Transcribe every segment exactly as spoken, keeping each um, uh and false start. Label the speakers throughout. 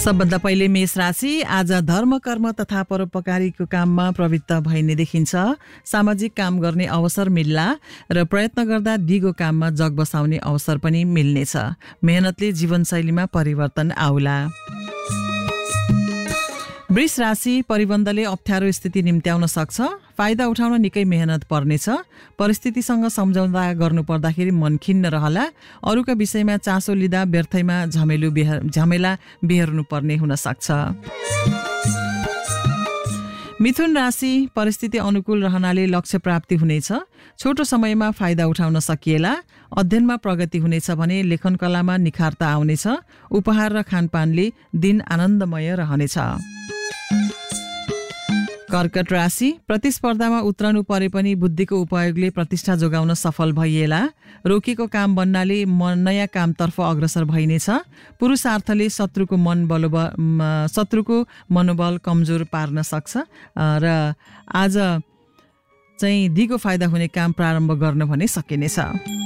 Speaker 1: सबभन्दा पहिले मेष राशि आज धर्म कर्म तथा परोपकारीको काममा प्रवृत्त भइने देखिन्छ। सामाजिक काम गर्ने अवसर मिल्ला र प्रयत्न गर्दा दिगो काममा जग बसाउने अवसर पनि मिल्नेछ। मेहनतले जीवनशैलीमा परिवर्तन आउला। वृष राशि परिबन्धले अप्ठ्यारो स्थिति निम्त्याउन सक्छ। फाइदा उठाउन निकै मेहनत पर्नेछ। परिस्थितिसँग सम्झौता गर्नु पर्दाखेरि मन खिन्न रहला। अरूका विषयमा चासो लिँदा व्यर्थैमा झमेलु बेहर झमेला बेहोर्नु पर्ने हुन सक्छ। मिथुन राशि परिस्थिति अनुकूल रहनाले लक्ष्य प्राप्ति हुनेछ। छोटो समयमा फाइदा उठाउन सकिएला। अध्ययनमा प्रगति हुनेछ भने लेखन कलामा निखारता आउनेछ। उपहार र खानपानले दिन आनन्दमय रहनेछ। कर्कट राशि प्रतिस्पर्धामा उत्रनु परे पनि बुद्धिको उपयोगले प्रतिष्ठा जोगाउन सफल भइएला। रोकेको काम बन्नाले मन नयाँ कामतर्फ अग्रसर भइनेछ। पुरुषार्थले शत्रुको मन बलोब शत्रुको मनोबल कमजोर पार्न सक्छ र आज चाहिँ दिगो फाइदा हुने काम प्रारम्भ गर्न भने सकिनेछ।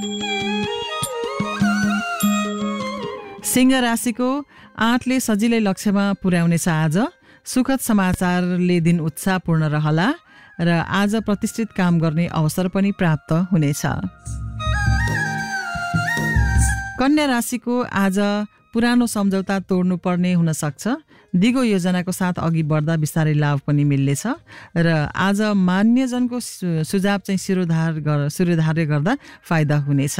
Speaker 1: सिंह राशिको आँटले सजिलै लक्ष्यमा पुर्याउनेछ। आज सुखद समाचारले दिन उत्साहपूर्ण रहला र आज प्रतिष्ठित काम गर्ने अवसर पनि प्राप्त हुनेछ। कन्या राशिको आज पुरानो सम्झौता तोड्नु पर्ने हुन सक्छ। दिगो योजनाको साथ अघि बढ्दा बिस्तारै लाभ पनि मिल्नेछ र आज मान्यजनको सुझाव चाहिँ शिरोधार शिरोधार्य गर्दा फाइदा हुनेछ।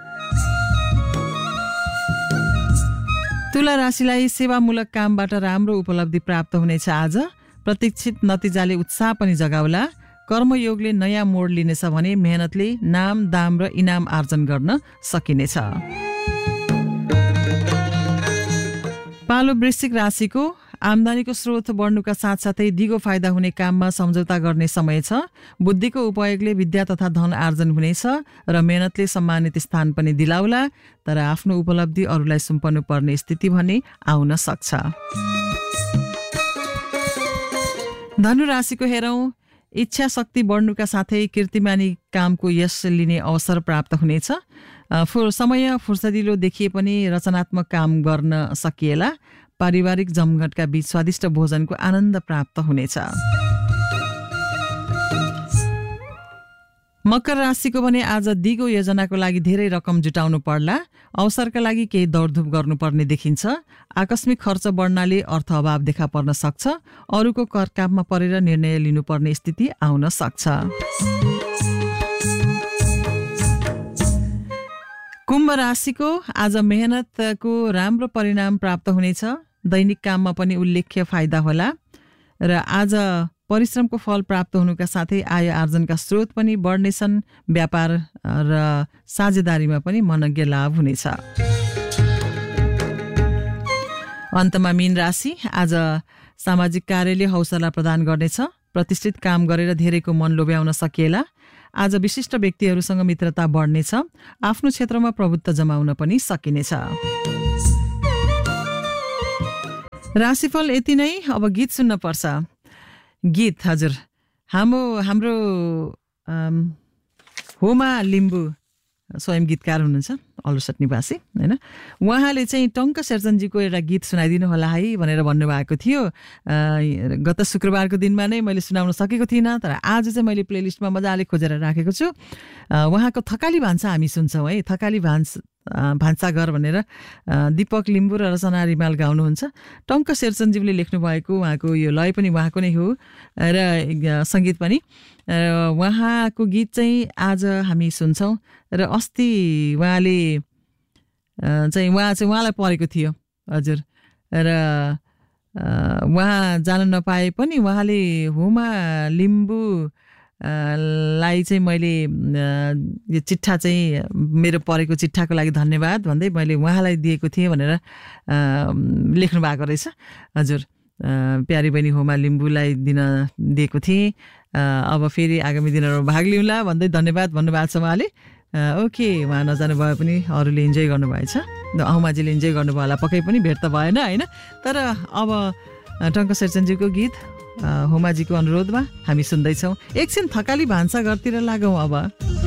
Speaker 1: तुला राशिलाई सेवामूलक कामबाट राम्रो उपलब्धि प्राप्त हुनेछ। आज प्रतीक्षित नतिजाले उत्साह पनि जगाउला। कर्मयोगले नयाँ मोड लिनेछ भने मेहनतले नाम दाम र इनाम आर्जन गर्न सकिनेछ। पालो वृश्चिक राशिको आम्दानीको स्रोत बढ्नुका साथसाथै दिगो फाइदा हुने काममा सम्झौता गर्ने समय छ। बुद्धिको उपयोगले विद्या तथा धन आर्जन हुनेछ र मेहनतले सम्मानित स्थान पनि दिलाउला। तर आफ्नो उपलब्धि अरूलाई सुम्पनु पर्ने स्थिति भने आउन सक्छ। धनु राशिको हेरौँ इच्छा शक्ति बढ्नुका साथै कीर्तिमानी कामको यश लिने अवसर प्राप्त हुनेछ। फुर समय फुर्सदिलो देखिए पनि रचनात्मक काम गर्न सकिएला। पारिवारिक जमघटका बीच स्वादिष्ट भोजनको आनन्द प्राप्त हुनेछ। मकर राशिको भने आज दिगो योजनाको लागि धेरै रकम जुटाउनु पर्ला। अवसरका लागि केही दौडधुप गर्नुपर्ने देखिन्छ। आकस्मिक खर्च बढ्नाले अर्थ अभाव देखा पर्न सक्छ। अरूको करकापमा परेर निर्णय लिनुपर्ने स्थिति आउन सक्छ। कुम्भ राशिको आज मेहनतको राम्रो परिणाम प्राप्त हुनेछ। दैनिक काममा पनि उल्लेख्य फाइदा होला र आज परिश्रमको फल प्राप्त हुनुका साथै आय आर्जनका स्रोत पनि बढ्नेछन्। व्यापार र साझेदारीमा पनि मनज्ञ लाभ हुनेछ। अन्तमा मीन राशि आज सामाजिक कार्यले हौसला प्रदान गर्नेछ। प्रतिष्ठित काम गरेर धेरैको मन लोभ्याउन सकिएला। आज विशिष्ट व्यक्तिहरूसँग मित्रता बढ्नेछ। आफ्नो क्षेत्रमा प्रभुत्व जमाउन पनि सकिनेछ। राशिफल यति नै। अब गीत सुन्न पर्छ। गीत हजुर हाम्रो हाम्रो होमा लिम्बू स्वयं गीतकार हुनुहुन्छ, अलुसट निवासी होइन। उहाँले चाहिँ टङ्क शेरचनजीको एउटा गीत सुनाइदिनु होला है भनेर भन्नुभएको थियो। गत शुक्रबारको दिनमा नै मैले सुनाउन सकेको थिइनँ, तर आज चाहिँ मैले प्लेलिस्टमा मजाले खोजेर राखेको छु। उहाँको थकाली भान्सा हामी सुन्छौँ है। थकाली भान्स भान्साघर भनेर दीपक लिम्बू र रचना रिमाल गाउनुहुन्छ। टङ्क शेरचनजीले लेख्नुभएको उहाँको यो लय पनि उहाँको नै हो र सङ्गीत पनि। उहाँको गीत चाहिँ आज हामी सुन्छौँ र अस्ति उहाँले चाहिँ उहाँ चाहिँ उहाँलाई परेको थियो हजुर र उहाँ जान नपाए पनि उहाँले होमा लिम्बू लाई चाहिँ मैले यो चिट्ठा चाहिँ मेरो परेको चिट्ठाको लागि धन्यवाद भन्दै मैले उहाँलाई दिएको थिएँ भनेर लेख्नु भएको रहेछ। हजुर प्यारी बहिनी होमा लिम्बूलाई दिन दिएको थिएँ। अब फेरि आगामी दिनहरूमा भाग लिउँला भन्दै धन्यवाद भन्नुभएको छ उहाँले। ओके उहाँ नजानु भए पनि अरूले इन्जोय गर्नुभएछ। अहुमाजीले इन्जोय गर्नुभयो होला पक्कै पनि, भेट त भएन होइन। तर अब टङ्क शेरचनजीको गीत होमाजीको अनुरोधमा हामी सुन्दैछौँ। एकछिन थकाली भान्साघरतिर लागौँ अब।